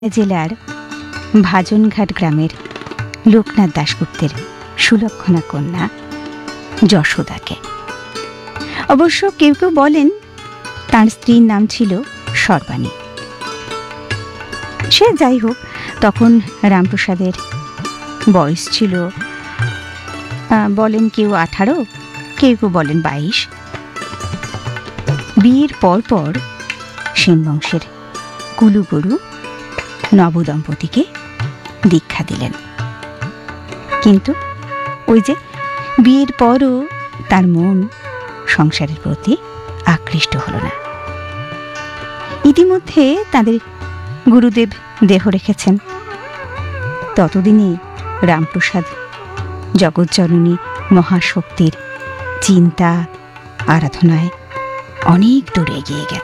জেলার ভাজনঘাট গ্রামের লোকনাথ দাশগুপ্তের সুলক্ষণা কন্যা যশোদাকে। অবশ্য কেউ কেউ বলেন তার স্ত্রীর নাম ছিল সর্বাণী। সে যাই হোক, তখন রামপ্রসাদের বয়স ছিল বলেন কেউ 18, কেউ কেউ বলেন 22। বিয়ের পর সেন বংশের কুলুগুরু নবদম্পতিকে দীক্ষা দিলেন। কিন্তু ওই যে বিয়ের পরও তার মন সংসারের প্রতি আকৃষ্ট হল না। ইতিমধ্যে তাদের গুরুদেব দেহ রেখেছেন। ততদিনে রামপ্রসাদ জগজ্জননী মহাশক্তির চিন্তা আরাধনায় অনেক দূরে এগিয়ে গেছে।